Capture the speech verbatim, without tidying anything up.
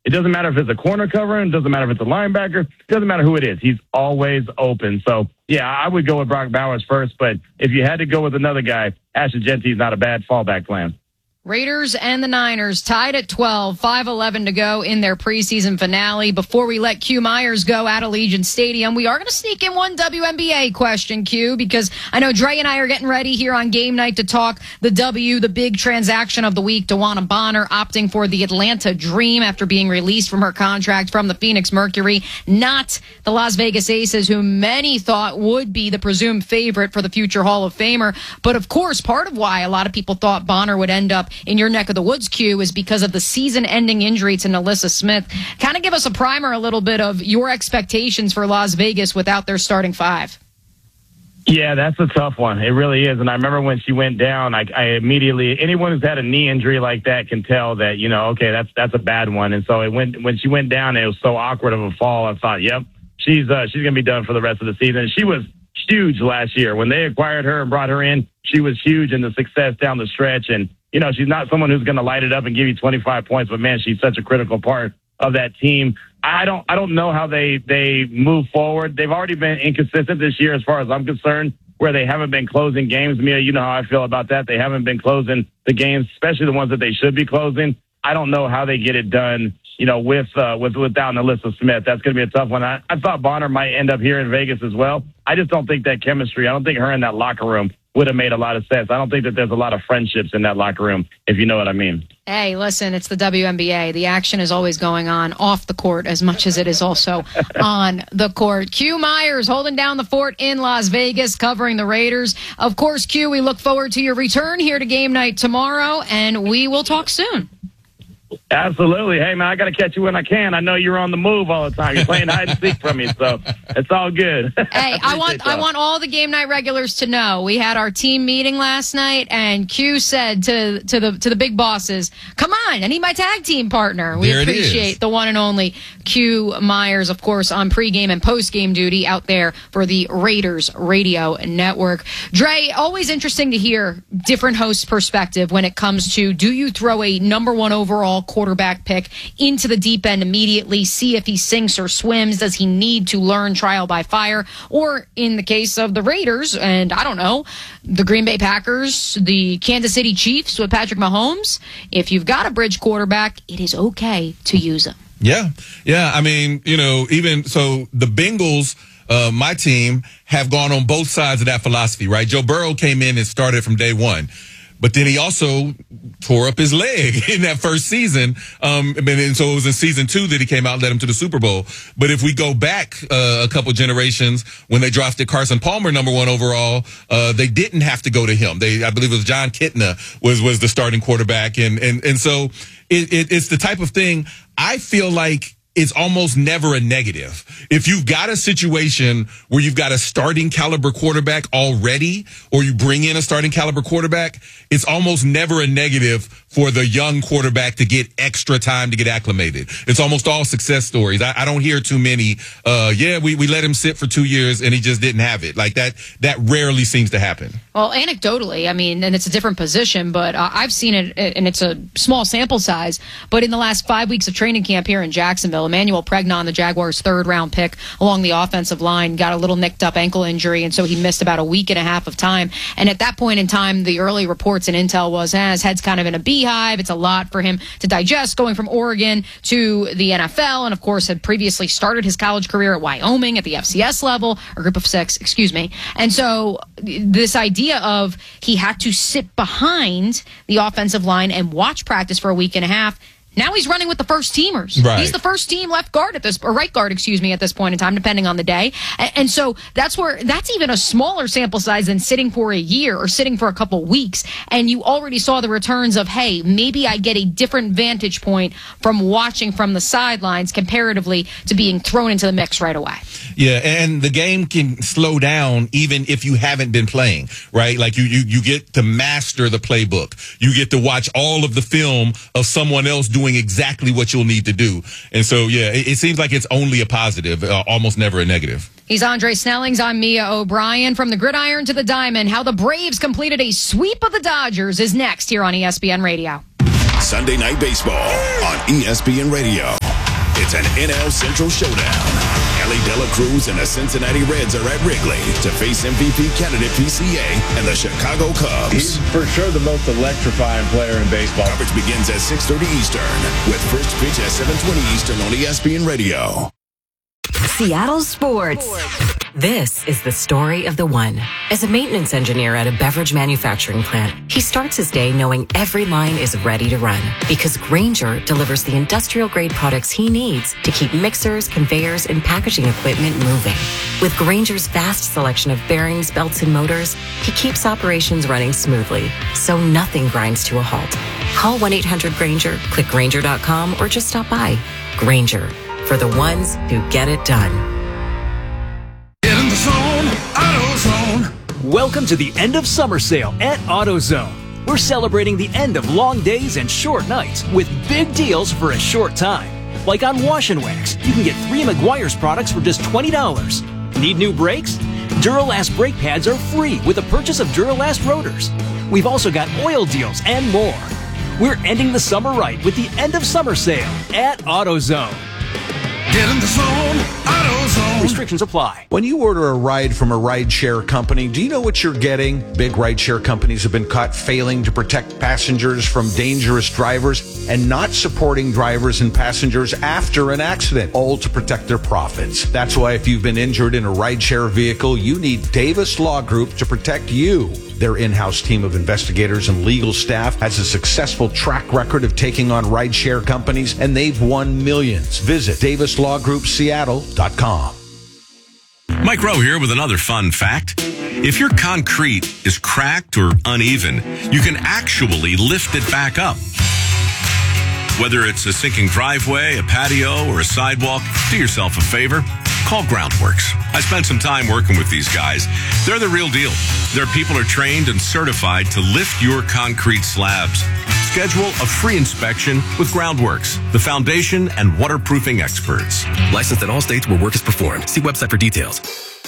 It doesn't matter if it's a corner covering. It doesn't matter if it's a linebacker. It doesn't matter who it is. He's always open. So, yeah, I would go with Brock Bowers first. But if you had to go with another guy, Ashton Jeanty is not a bad fallback plan. Raiders and the Niners tied at twelve, five eleven to go in their preseason finale. Before we let Q Myers go at Allegiant Stadium, we are going to sneak in one W N B A question, Q, because I know Dre and I are getting ready here on game night to talk the W, the big transaction of the week. DeWanna Bonner opting for the Atlanta Dream after being released from her contract from the Phoenix Mercury, not the Las Vegas Aces, who many thought would be the presumed favorite for the future Hall of Famer. But, of course, part of why a lot of people thought Bonner would end up in your neck of the woods, Q, is because of the season-ending injury to NaLyssa Smith. Kind of give us a primer a little bit of your expectations for Las Vegas without their starting five. Yeah, that's a tough one. It really is. And I remember when she went down, I, I immediately, anyone who's had a knee injury like that can tell that, you know, okay, that's that's a bad one. And so it went, when she went down, it was so awkward of a fall. I thought, yep, she's uh, she's going to be done for the rest of the season. She was huge last year. When they acquired her and brought her in, she was huge in the success down the stretch. And you know, she's not someone who's going to light it up and give you twenty-five points, but man, she's such a critical part of that team. I don't, I don't know how they, they move forward. They've already been inconsistent this year as far as I'm concerned, where they haven't been closing games. Mia, you know how I feel about that. They haven't been closing the games, especially the ones that they should be closing. I don't know how they get it done, you know, with, uh, with, without NaLyssa Smith. That's going to be a tough one. I, I thought Bonner might end up here in Vegas as well. I just don't think that chemistry, I don't think her in that locker room would have made a lot of sense. I don't think that there's a lot of friendships in that locker room, if you know what I mean. Hey, listen, it's the W N B A. The action is always going on off the court as much as it is also on the court. Q Myers holding down the fort in Las Vegas, covering the Raiders. Of course, Q, we look forward to your return here to game night tomorrow, and we will talk soon. Absolutely. Hey, man, I got to catch you when I can. I know you're on the move all the time. You're playing hide and seek from me, so it's all good. Hey, I want I want all the game night regulars to know we had our team meeting last night, and Q said to to the to the big bosses, "Come on, I need my tag team partner." We there appreciate the one and only Q Myers, of course, on pregame and postgame duty out there for the Raiders Radio Network. Dre, always interesting to hear different hosts' perspective when it comes to, do you throw a number one overall quarterback pick into the deep end immediately, see if he sinks or swims? Does he need to learn trial by fire? Or in the case of the Raiders, and I don't know, the Green Bay Packers, the Kansas City Chiefs with Patrick Mahomes, if you've got a bridge quarterback, it is okay to use him. Yeah. Yeah. I mean, you know, even so the Bengals, uh, my team, have gone on both sides of that philosophy, right? Joe Burrow came in and started from day one. But then he also tore up his leg in that first season. Um, and so it was in season two that he came out and led him to the Super Bowl. But if we go back uh, a couple generations, when they drafted Carson Palmer number one overall, uh, they didn't have to go to him. They, I believe it was John Kitna was, was the starting quarterback. And, and, and so it, it, it's the type of thing I feel like it's almost never a negative. If you've got a situation where you've got a starting caliber quarterback already, or you bring in a starting caliber quarterback, it's almost never a negative for the young quarterback to get extra time to get acclimated. It's almost all success stories. I, I don't hear too many, uh, yeah, we, we let him sit for two years and he just didn't have it. Like that, that rarely seems to happen. Well, anecdotally, I mean, and it's a different position, but uh, I've seen it, and it's a small sample size, but in the last five weeks of training camp here in Jacksonville, Emmanuel Pregnon, the Jaguars' third-round pick along the offensive line, got a little nicked-up ankle injury, and so he missed about a week and a half of time. And at that point in time, the early reports and intel was, eh, his head's kind of in a beehive. It's a lot for him to digest, going from Oregon to the N F L, and, of course, had previously started his college career at Wyoming at the F C S level, or Group of Six, excuse me. And so this idea of he had to sit behind the offensive line and watch practice for a week and a half. Now he's running with the first teamers. Right. He's the first team left guard at this, or right guard, excuse me, at this point in time, depending on the day. And, and so that's where, that's even a smaller sample size than sitting for a year or sitting for a couple weeks. And you already saw the returns of, hey, maybe I get a different vantage point from watching from the sidelines comparatively to being thrown into the mix right away. Yeah, and the game can slow down even if you haven't been playing, right? Like you, you, you get to master the playbook. You get to watch all of the film of someone else doing exactly what you'll need to do. And so, yeah, it, it seems like it's only a positive, uh, almost never a negative. He's Andre Snellings. I'm Mia O'Brien. From the gridiron to the diamond, how the Braves completed a sweep of the Dodgers is next here on E S P N Radio. Sunday Night Baseball on E S P N Radio. It's an N L Central showdown. Ellie Dela Cruz and the Cincinnati Reds are at Wrigley to face M V P candidate P C A and the Chicago Cubs. He's for sure the most electrifying player in baseball. Coverage begins at six thirty Eastern with first pitch at seven twenty Eastern on E S P N Radio. Seattle Sports. This is the story of the one. As a maintenance engineer at a beverage manufacturing plant, he starts his day knowing every line is ready to run because Grainger delivers the industrial-grade products he needs to keep mixers, conveyors, and packaging equipment moving. With Grainger's vast selection of bearings, belts, and motors, he keeps operations running smoothly, so nothing grinds to a halt. Call one eight hundred Grainger, click Grainger dot com, or just stop by. Grainger, for the ones who get it done. Get in the zone, AutoZone. Welcome to the end of summer sale at AutoZone. We're celebrating the end of long days and short nights with big deals for a short time. Like on Wash and Wax, you can get three Meguiar's products for just twenty dollars. Need new brakes? Duralast brake pads are free with the purchase of Duralast rotors. We've also got oil deals and more. We're ending the summer right with the end of summer sale at AutoZone. Get in the zone, AutoZone. Restrictions apply. When you order a ride from a rideshare company, do you know what you're getting? Big rideshare companies have been caught failing to protect passengers from dangerous drivers and not supporting drivers and passengers after an accident, all to protect their profits. That's why if you've been injured in a rideshare vehicle, you need Davis Law Group to protect you. Their in-house team of investigators and legal staff has a successful track record of taking on rideshare companies, and they've won millions. Visit Davis Law Group Seattle dot com. Mike Rowe here with another fun fact. If your concrete is cracked or uneven, you can actually lift it back up. Whether it's a sinking driveway, a patio, or a sidewalk, do yourself a favor. Call Groundworks. I spent some time working with these guys. They're the real deal. Their people are trained and certified to lift your concrete slabs. Schedule a free inspection with Groundworks, the foundation and waterproofing experts. Licensed in all states where work is performed. See website for details.